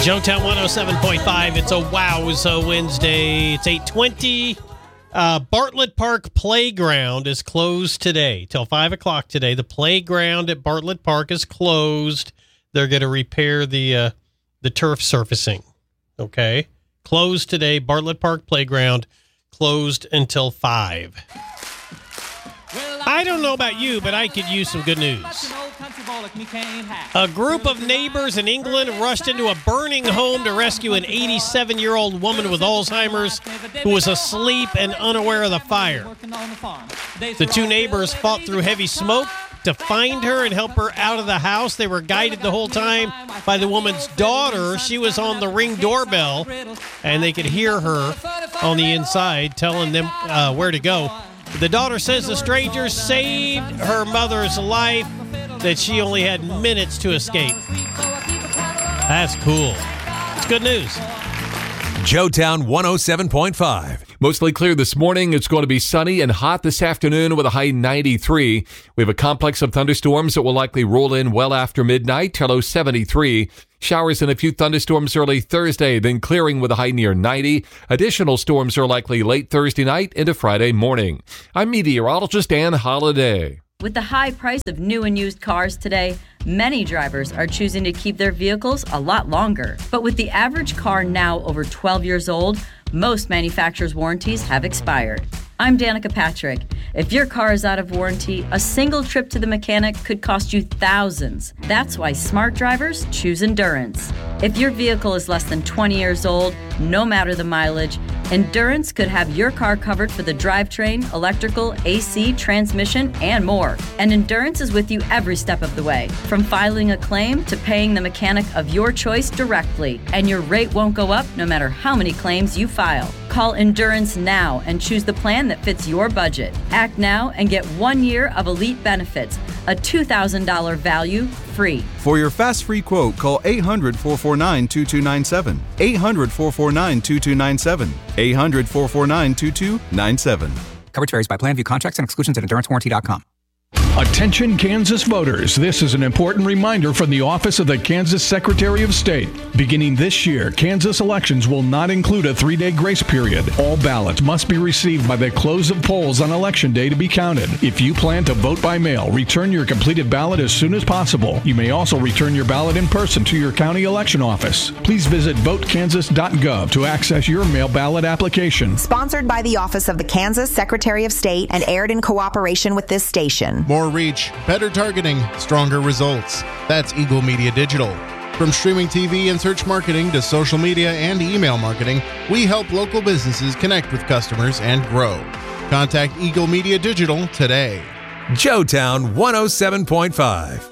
Joetown 107.5. It's a Wowza Wednesday. It's 8:20. Bartlett Park Playground is closed today till 5 o'clock today. The playground at Bartlett Park is closed. They're going to repair the turf surfacing. Okay? Closed today. Bartlett Park Playground closed until 5. I don't know about you, but I could use some good news. A group of neighbors in England rushed into a burning home to rescue an 87-year-old woman with Alzheimer's who was asleep and unaware of the fire. The two neighbors fought through heavy smoke to find her and help her out of the house. They were guided the whole time by the woman's daughter. She was on the Ring doorbell, and they could hear her on the inside telling them where to go. The daughter says the strangers saved her mother's life, that she only had minutes to escape. That's cool. It's good news. Joetown 107.5. Mostly clear this morning. It's going to be sunny and hot this afternoon with a high 93. We have a complex of thunderstorms that will likely roll in well after midnight, till low 73. Showers and a few thunderstorms early Thursday, then clearing with a high near 90. Additional storms are likely late Thursday night into Friday morning. I'm meteorologist Ann Holiday. With the high price of new and used cars today, many drivers are choosing to keep their vehicles a lot longer. But with the average car now over 12 years old, most manufacturers' warranties have expired. I'm Danica Patrick. If your car is out of warranty, a single trip to the mechanic could cost you thousands. That's why smart drivers choose Endurance. If your vehicle is less than 20 years old, no matter the mileage, Endurance could have your car covered for the drivetrain, electrical, AC, transmission, and more. And Endurance is with you every step of the way, from filing a claim to paying the mechanic of your choice directly. And your rate won't go up no matter how many claims you file. Call Endurance now and choose the plan that fits your budget. Act now and get 1 year of elite benefits, a $2,000 value free. For your fast free quote, call 800-449-2297. 800-449-2297. 800-449-2297. Coverage varies by plan. View contracts and exclusions at EnduranceWarranty.com. Attention Kansas voters, this is an important reminder from the Office of the Kansas Secretary of State. Beginning this year, Kansas elections will not include a 3-day grace period. All ballots must be received by the close of polls on Election Day to be counted. If you plan to vote by mail, return your completed ballot as soon as possible. You may also return your ballot in person to your county election office. Please visit votekansas.gov to access your mail ballot application. Sponsored by the Office of the Kansas Secretary of State and aired in cooperation with this station. More reach, better targeting, stronger results. That's Eagle Media Digital. From streaming TV and search marketing to social media and email marketing, we help local businesses connect with customers and grow. Contact Eagle Media Digital today. Joetown 107.5.